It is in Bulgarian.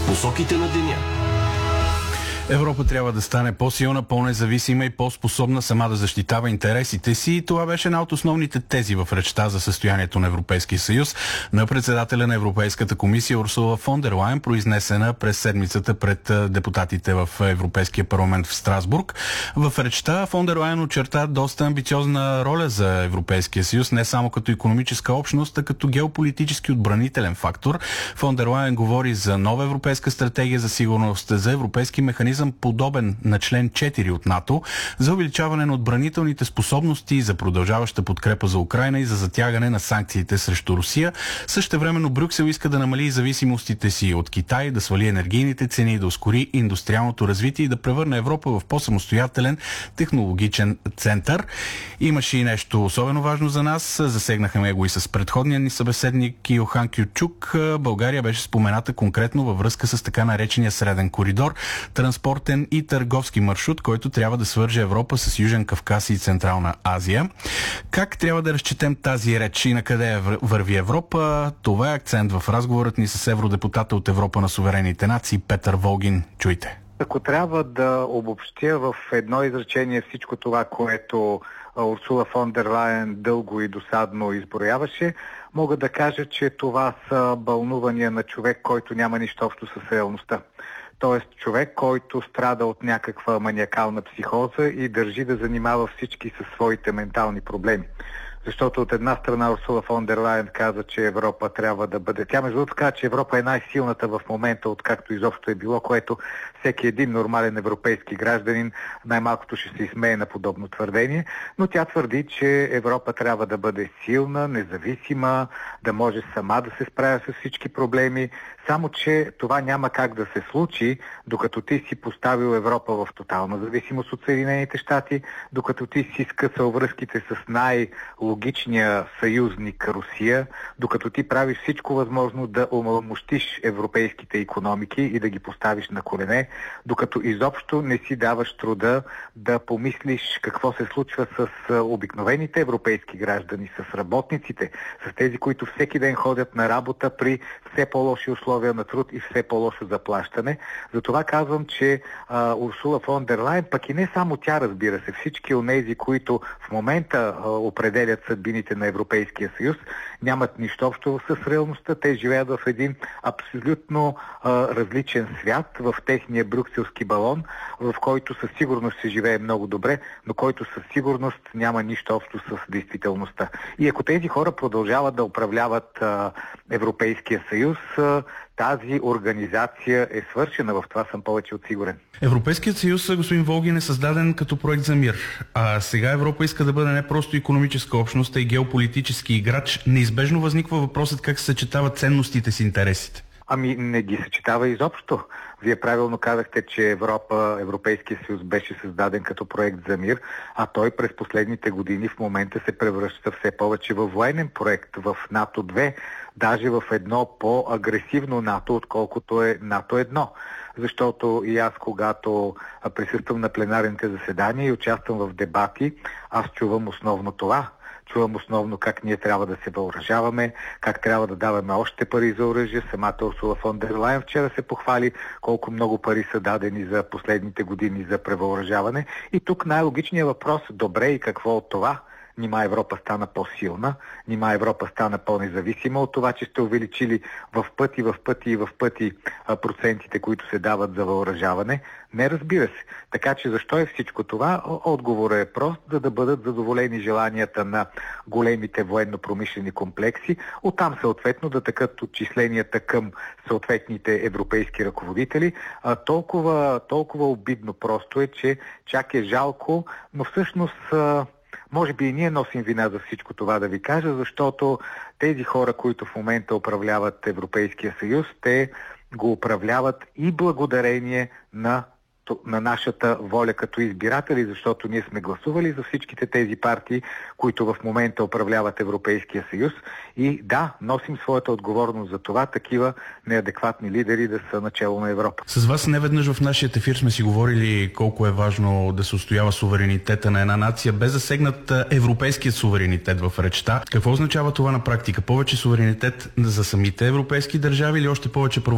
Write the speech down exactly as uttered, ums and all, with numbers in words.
Посоките на деня. Европа трябва да стане по-силна, по-независима и по-способна сама да защитава интересите си. И това беше една от основните тези в речта за състоянието на Европейския съюз на председателя на Европейската комисия Урсула фон дер Лайен, произнесена през седмицата пред депутатите в Европейския парламент в Страсбург. В речта фон дер Лайен очерта доста амбициозна роля за Европейския съюз, не само като икономическа общност, а като геополитически отбранителен фактор. Фон дер Лайен говори за нова европейска стратегия за сигурност, за европейски механизъм, подобен на член четири от НАТО, за увеличаване на отбранителните способности, за продължаваща подкрепа за Украйна и за затягане на санкциите срещу Русия. Същевременно Брюксел иска да намали зависимостите си от Китай, да свали енергийните цени, да ускори индустриалното развитие и да превърне Европа в по-самостоятелен технологичен център. Имаше и нещо особено важно за нас. Засегнахме го и с предходния ни събеседник Йохан Кючук. България беше спомената конкретно във връзка с така наречения среден коридор, транспортен и търговски маршрут, който трябва да свърже Европа с Южен Кавказ и Централна Азия. Как трябва да разчетем тази реч и на къде върви Европа? Това е акцент в разговорът ни с евродепутата от Европа на суверенните нации Петър Волгин. Чуйте. Ако трябва да обобщя в едно изречение всичко това, което Урсула фон дер Лайен дълго и досадно изброяваше, мога да кажа, че това са бълнувания на човек, който няма нищо общо с реалността. Тоест човек, който страда от някаква маниакална психоза и държи да занимава всички със своите ментални проблеми. Защото от една страна Урсула фон дер Лайен каза, че Европа трябва да бъде... Тя между другото каза, че Европа е най-силната в момента, откакто изобщо е било, което всеки един нормален европейски гражданин най-малкото ще се изсмее на подобно твърдение. Но тя твърди, че Европа трябва да бъде силна, независима, да може сама да се справя с всички проблеми. Само че това няма как да се случи, докато ти си поставил Европа в тотална зависимост от Съединените щати, докато ти си скъсал връзките с най-логичния съюзник Русия, докато ти правиш всичко възможно да омаломощиш европейските икономики и да ги поставиш на колене, докато изобщо не си даваш труда да помислиш какво се случва с обикновените европейски граждани, с работниците, с тези, които всеки ден ходят на работа при все по-лоши условия на труд и все по-лошо заплащане. Затова казвам, че а, Урсула фон дер Лайен, пък и не само тя, разбира се, всички онези, които в момента а, определят съдбините на Европейския съюз, нямат нищо общо с реалността. Те живеят в един абсолютно а, различен свят, в техния брюкселски балон, в който със сигурност се живее много добре, но който със сигурност няма нищо общо с действителността. И ако тези хора продължават да управляват а, Европейския съюз, а, тази организация е свършена, в това съм повече от сигурен. Европейският съюз, господин Волгин, е създаден като проект за мир. А сега Европа иска да бъде не просто икономическа общност, а и геополитически играч. Неизбежно възниква въпросът как се съчетават ценностите с интересите. Ами не ги съчетава изобщо. Вие правилно казахте, че Европа, Европейския съюз беше създаден като проект за мир, а той през последните години в момента се превръща все повече във военен проект, в НАТО две, даже в едно по-агресивно НАТО, отколкото е НАТО едно. Защото и аз, когато присъствам на пленарните заседания и участвам в дебати, аз чувам основно това. Чувам основно как ние трябва да се въоръжаваме, как трябва да даваме още пари за оръжие. Самата Урсула фон дер Лайен вчера се похвали колко много пари са дадени за последните години за превъоръжаване. И тук най-логичният въпрос, добре, и какво от това? Нима Европа стана по-силна, нима Европа стана по-независима от това, че сте увеличили в пъти, в пъти и в пъти процентите, които се дават за въоръжаване. Не, разбира се. Така че защо е всичко това? Отговорът е прост, за да бъдат задоволени желанията на големите военно-промишлени комплекси, оттам съответно да текат отчисленията към съответните европейски ръководители. А, толкова, толкова обидно просто е, че чак е жалко, но всъщност... Може би и ние носим вина за всичко това, да ви кажа, защото тези хора, които в момента управляват Европейския съюз, те го управляват и благодарение на на нашата воля като избиратели, защото ние сме гласували за всичките тези партии, които в момента управляват Европейския съюз. И да, носим своята отговорност за това, такива неадекватни лидери да са начело на Европа. С вас неведнъж в нашия ефир сме си говорили колко е важно да се устоява суверенитета на една нация, без засегнат европейският суверенитет в речта. Какво означава това на практика? Повече суверенитет за самите европейски държави или още повече